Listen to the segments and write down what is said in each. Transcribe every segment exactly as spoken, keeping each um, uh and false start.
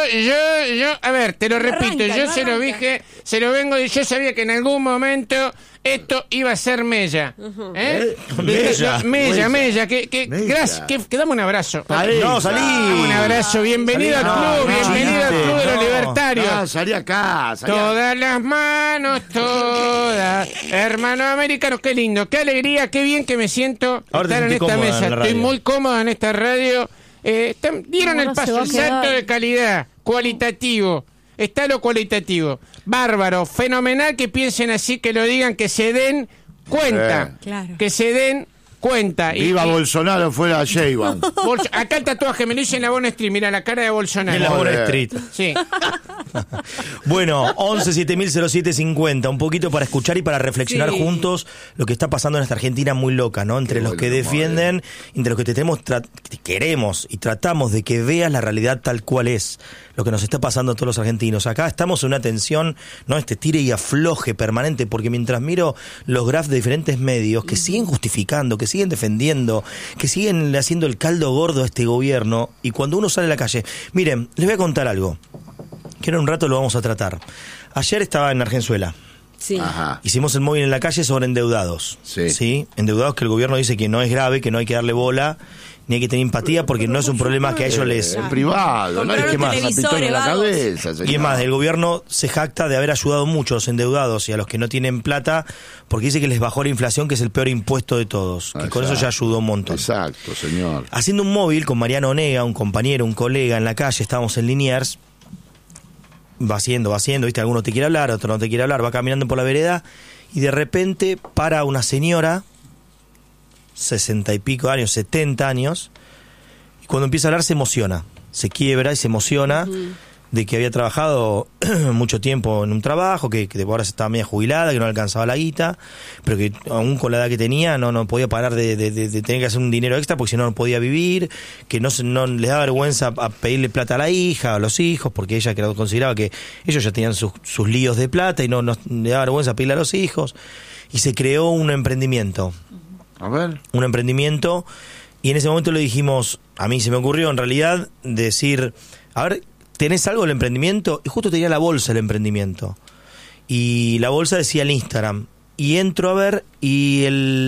yo, yo, a ver, te lo repito, arranca, yo no se lo arranca. dije, se lo vengo, yo sabía que en algún momento esto iba a ser mella. Uh-huh. ¿Eh? ¿Eh? Mella. Mella, mella, que, que, Mella. gracias, que, que dame un abrazo. Salí. No, salí. Dame un abrazo, bienvenido Salí. al No, club, no, bienvenido al chiste, club de los no. libertarios. Ah, salí acá, salí acá. Todas las manos, todas. Hermanos americanos, qué lindo, qué alegría, qué bien que me siento Ahora te estar en sentís esta cómoda mesa. en la Estoy radio. muy cómodo en esta radio. Eh, están- dieron No, el no se paso, va a el salto quedar. de calidad, cualitativo. Está lo cualitativo. Bárbaro, fenomenal que piensen así, que lo digan, que se den cuenta. Eh. Claro. Que se den cuenta. Y- Viva y- Bolsonaro fuera J-Ban. Bolso- acá el tatuaje me lo hice en la Bona Street, mira la cara de Bolsonaro. En la Bona Joder. Street. Sí. Bueno, once siete mil cero siete cincuenta, un poquito para escuchar y para reflexionar Sí. juntos lo que está pasando en esta Argentina muy loca, ¿no? Entre Qué los bueno, que defienden, entre los que te tenemos, tra- queremos y tratamos de que veas la realidad tal cual es, lo que nos está pasando a todos los argentinos. Acá estamos en una tensión, ¿no? Este tire y afloje permanente, porque mientras miro los graphs de diferentes medios que siguen justificando, que siguen defendiendo, que siguen haciendo el caldo gordo a este gobierno, y cuando uno sale a la calle, miren, les voy a contar algo, que en un rato lo vamos a tratar. Ayer estaba en Argenzuela. Sí. Ajá. Hicimos el móvil en la calle sobre endeudados. Sí. Endeudados que el gobierno dice que no es grave, que no hay que darle bola, ni hay que tener empatía, porque no es un problema que a ellos les... En privado, no hay Compraron que más televisores, pistola en la vagos. cabeza, señor. Y es más, el gobierno se jacta de haber ayudado mucho a los endeudados y a los que no tienen plata, porque dice que les bajó la inflación, que es el peor impuesto de todos, que con eso ya ayudó un montón. Exacto, señor. Haciendo un móvil con Mariano Onega, un compañero, un colega en la calle, estábamos en Liniers, va haciendo, va haciendo, viste, alguno te quiere hablar, otro no te quiere hablar, va caminando por la vereda y de repente para una señora, sesenta y pico años, setenta años, y cuando empieza a hablar se emociona, se quiebra y se emociona de que había trabajado mucho tiempo en un trabajo, que, que ahora se estaba media jubilada, que no alcanzaba la guita, pero que aún con la edad que tenía no, no podía parar de, de, de, de tener que hacer un dinero extra porque si no no podía vivir, que no, se- no les da vergüenza a pedirle plata a la hija, a los hijos, porque ella que consideraba que ellos ya tenían sus, sus líos de plata y no, no le da vergüenza pedirle a los hijos, y se creó un emprendimiento. A ver. un emprendimiento, y en ese momento le dijimos, a mí se me ocurrió en realidad decir, a ver, ¿tenés algo del emprendimiento? Y justo tenía la bolsa del emprendimiento, y la bolsa decía el Instagram, y entro a ver y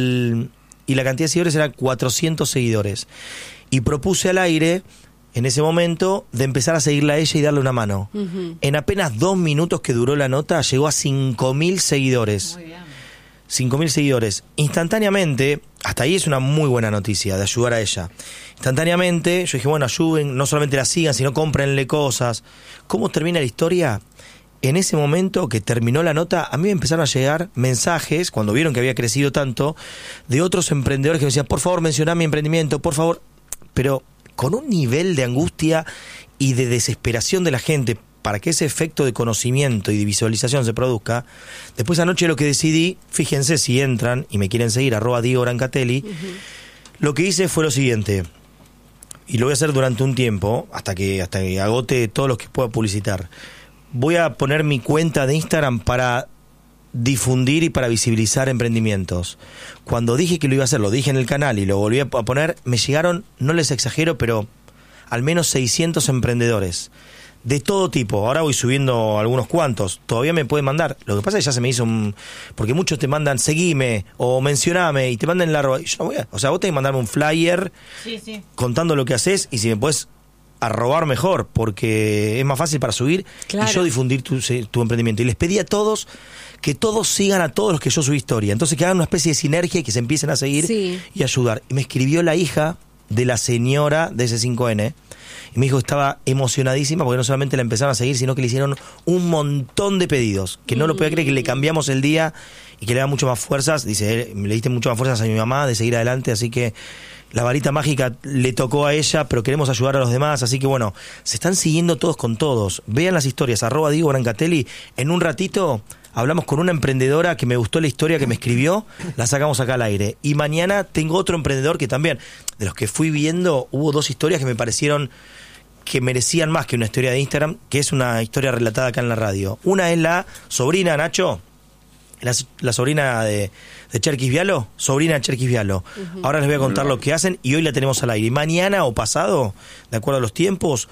el y la cantidad de seguidores era cuatrocientos seguidores, y propuse al aire en ese momento de empezar a seguirla a ella y darle una mano. Uh-huh. En apenas dos minutos que duró la nota llegó a cinco mil seguidores. Muy bien. cinco mil seguidores. Instantáneamente, hasta ahí es una muy buena noticia de ayudar a ella. Instantáneamente, yo dije, bueno, ayuden, no solamente la sigan, sino cómprenle cosas. ¿Cómo termina la historia? En ese momento que terminó la nota, a mí me empezaron a llegar mensajes, cuando vieron que había crecido tanto, de otros emprendedores que me decían, por favor, mencioná mi emprendimiento, por favor. Pero con un nivel de angustia y de desesperación de la gente, para que ese efecto de conocimiento y de visualización se produzca. Después anoche lo que decidí, fíjense si entran y me quieren seguir, arroba Diego Brancatelli, uh-huh. Lo que hice fue lo siguiente, y lo voy a hacer durante un tiempo, hasta que, hasta que agote todos los que pueda publicitar. Voy a poner mi cuenta de Instagram para difundir y para visibilizar emprendimientos. Cuando dije que lo iba a hacer, lo dije en el canal y lo volví a poner, me llegaron, no les exagero, pero al menos seiscientos emprendedores. De todo tipo. Ahora voy subiendo algunos cuantos. Todavía me pueden mandar. Lo que pasa es que ya se me hizo un... Porque muchos te mandan, seguime o mencioname, y te mandan largo. Y yo no voy a... O sea, vos tenés que mandarme un flyer Sí, sí. contando lo que haces, y si me puedes arrobar mejor, porque es más fácil para subir Claro. y yo difundir tu, tu emprendimiento. Y les pedí a todos que todos sigan a todos los que yo subí historia. Entonces que hagan una especie de sinergia y que se empiecen a seguir Sí. y ayudar. Y me escribió la hija de la señora de ese cinco ene. Y me dijo que estaba emocionadísima porque no solamente la empezaron a seguir, sino que le hicieron un montón de pedidos. Que no lo podía creer, que le cambiamos el día y que le da mucho más fuerzas. Dice, le diste mucho más fuerzas a mi mamá de seguir adelante, así que la varita mágica le tocó a ella, pero queremos ayudar a los demás. Así que bueno, se están siguiendo todos con todos. Vean las historias, arroba Diego Brancatelli. En un ratito hablamos con una emprendedora que me gustó la historia que me escribió, la sacamos acá al aire. Y mañana tengo otro emprendedor que también, de los que fui viendo, hubo dos historias que me parecieron que merecían más que una historia de Instagram, que es una historia relatada acá en la radio. Una es la sobrina, Nacho, la, la sobrina de, de Cherkis Vialo, sobrina de Cherkis Vialo. Uh-huh. Ahora les voy a contar lo que hacen y hoy la tenemos al aire. Y mañana o pasado, de acuerdo a los tiempos,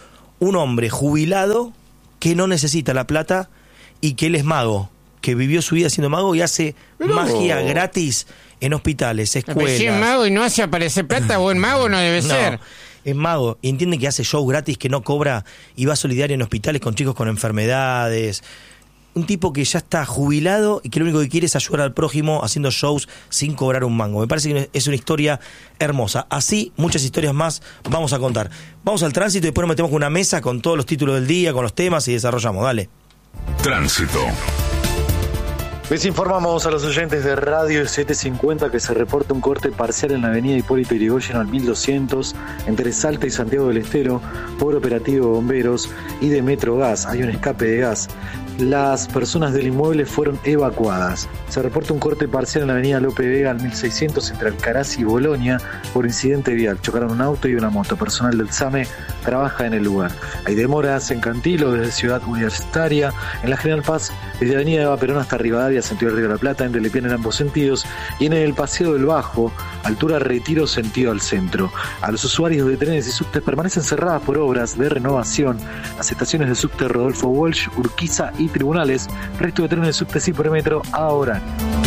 un hombre jubilado que no necesita la plata y que él es mago, que vivió su vida siendo mago y hace Pero... magia gratis en hospitales, escuelas. Pero si es mago y no hace aparecer plata, buen mago no debe No, ser. es mago y entiende que hace show gratis, que no cobra y va solidario en hospitales con chicos con enfermedades. Un tipo que ya está jubilado y que lo único que quiere es ayudar al prójimo haciendo shows sin cobrar un mango. Me parece que es una historia hermosa. Así, muchas historias más vamos a contar. Vamos al tránsito y después nos metemos con una mesa con todos los títulos del día, con los temas y desarrollamos. Dale. Tránsito. Les informamos a los oyentes de Radio setecientos cincuenta que se reporta un corte parcial en la avenida Hipólito Yrigoyen al mil doscientos entre Salta y Santiago del Estero por operativo de bomberos y de Metrogas. Hay un escape de gas. Las personas del inmueble fueron evacuadas. Se reporta un corte parcial en la avenida Lope Vega al mil seiscientos entre Alcaraz y Bolonia por incidente vial. Chocaron un auto y una moto. Personal del SAME trabaja en el lugar. Hay demoras en Cantilo desde Ciudad Universitaria, en la General Paz desde avenida Eva Perón hasta Rivadavia, sentido del Río de la Plata, en Telepian en ambos sentidos, y en el Paseo del Bajo, altura Retiro, sentido al centro. A los usuarios de trenes y subtes permanecen cerradas por obras de renovación las estaciones de subte Rodolfo Walsh, Urquiza y Tribunales. Resto de trenes de subtes y por metro ahora.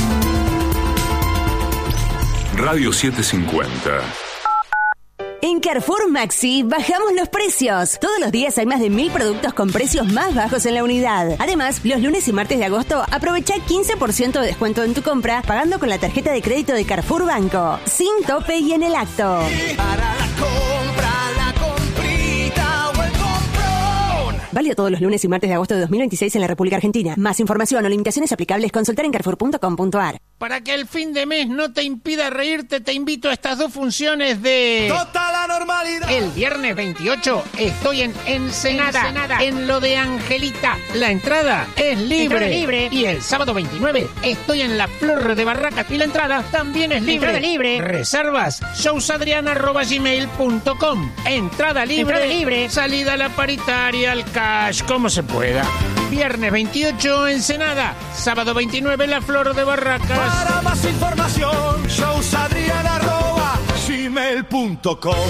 Radio setecientos cincuenta. En Carrefour Maxi bajamos los precios. Todos los días hay más de mil productos con precios más bajos en la unidad. Además, los lunes y martes de agosto aprovecha quince por ciento de descuento en tu compra pagando con la tarjeta de crédito de Carrefour Banco. Sin tope y en el acto. Para la compra, la comprita o el comprón. Válido todos los lunes y martes de agosto de dos mil veintiséis en la República Argentina. Más información o limitaciones aplicables, consultar en carrefour punto com punto a r. Para que el fin de mes no te impida reírte, te invito a estas dos funciones de... Total la normalidad. El viernes veintiocho estoy en Ensenada, Ensenada, en lo de Angelita. La entrada es libre. libre. Y el sábado veintinueve estoy en la Flor de Barracas y la entrada también es libre. Entrada libre. Reservas showsadriana arroba gmail punto com. Entrada libre. Entrada libre. Salida a la paritaria, al cash, como se pueda. Viernes veintiocho Ensenada, sábado veintinueve la Flor de Barracas. Para más información, showsadriana arroba gmail punto com.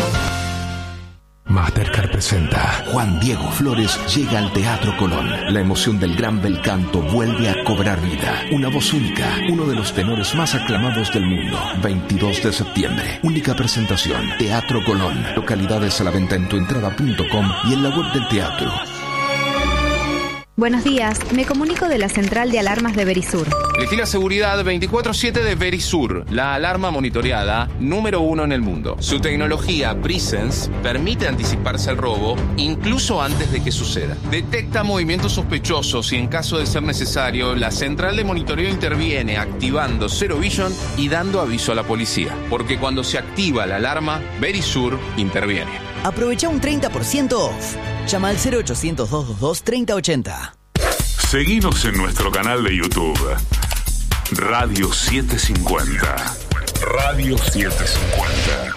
Mastercard presenta Juan Diego Flores llega al Teatro Colón. La emoción del gran bel canto vuelve a cobrar vida. Una voz única, uno de los tenores más aclamados del mundo. veintidós de septiembre, única presentación. Teatro Colón. Localidades a la venta en tuentrada punto com y en la web del teatro. Buenos días, me comunico de la central de alarmas de Verisur. Elegí la seguridad veinticuatro siete de Verisur, la alarma monitoreada número uno en el mundo. Su tecnología Presence permite anticiparse al robo incluso antes de que suceda. Detecta movimientos sospechosos y en caso de ser necesario, la central de monitoreo interviene activando Zero Vision y dando aviso a la policía. Porque cuando se activa la alarma, Verisur interviene. Aprovecha un treinta por ciento off. Llama al cero ochocientos, doscientos veintidós, treinta ochenta. Seguinos en nuestro canal de YouTube. Radio setecientos cincuenta. Radio setecientos cincuenta.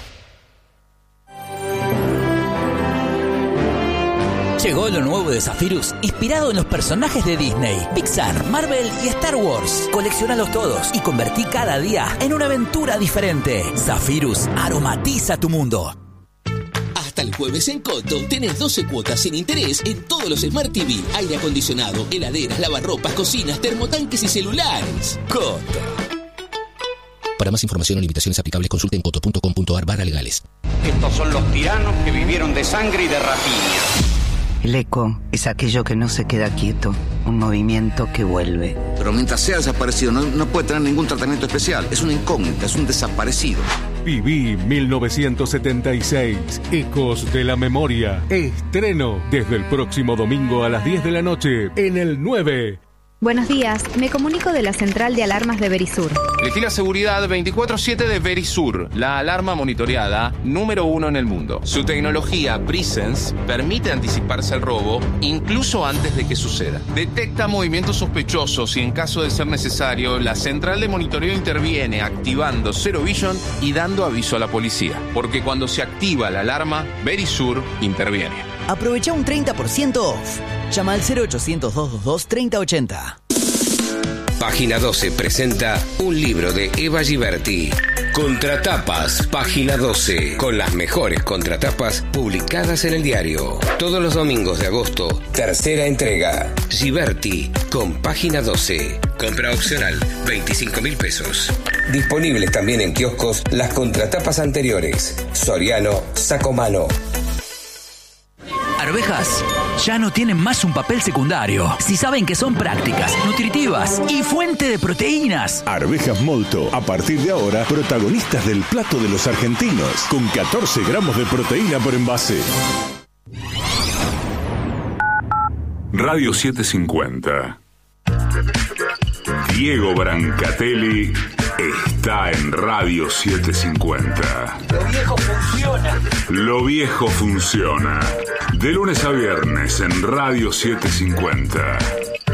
Llegó lo nuevo de Zephyrus, inspirado en los personajes de Disney, Pixar, Marvel y Star Wars. Coleccionalos todos y convertí cada día en una aventura diferente. Zephyrus aromatiza tu mundo. Hasta el jueves en Coto tenés doce cuotas sin interés en todos los Smart T V, aire acondicionado, heladeras, lavarropas, cocinas, termotanques y celulares. Coto. Para más información o limitaciones aplicables consulte en coto punto com punto a r barra legales. Estos son los tiranos que vivieron de sangre y de rapiña. El eco es aquello que no se queda quieto, un movimiento que vuelve. Pero mientras sea desaparecido no, no puede tener ningún tratamiento especial. Es una incógnita, es un desaparecido. Viví mil novecientos setenta y seis, Ecos de la Memoria. Estreno desde el próximo domingo a las diez de la noche en el nueve. Buenos días, me comunico de la central de alarmas de Verisur. Elegí la seguridad veinticuatro siete de Verisur, la alarma monitoreada número uno en el mundo. Su tecnología Presence permite anticiparse al robo incluso antes de que suceda. Detecta movimientos sospechosos y en caso de ser necesario, la central de monitoreo interviene activando Zero Vision y dando aviso a la policía. Porque cuando se activa la alarma, Verisur interviene. Aprovecha un treinta por ciento off. Llama al cero ochocientos, doscientos veintidós, treinta ochenta. Página doce presenta un libro de Eva Giberti. Contratapas, Página doce, con las mejores contratapas publicadas en el diario. Todos los domingos de agosto, tercera entrega. Giberti, con Página doce. Compra opcional, veinticinco mil pesos. Disponibles también en kioscos las contratapas anteriores. Soriano, Sacomano. Arvejas ya no tienen más un papel secundario. Si saben que son prácticas, nutritivas y fuente de proteínas. Arvejas Molto, a partir de ahora, protagonistas del plato de los argentinos, con catorce gramos de proteína por envase. Radio setecientos cincuenta. Diego Brancatelli está en Radio setecientos cincuenta. Lo viejo funciona. Lo viejo funciona. De lunes a viernes en Radio setecientos cincuenta.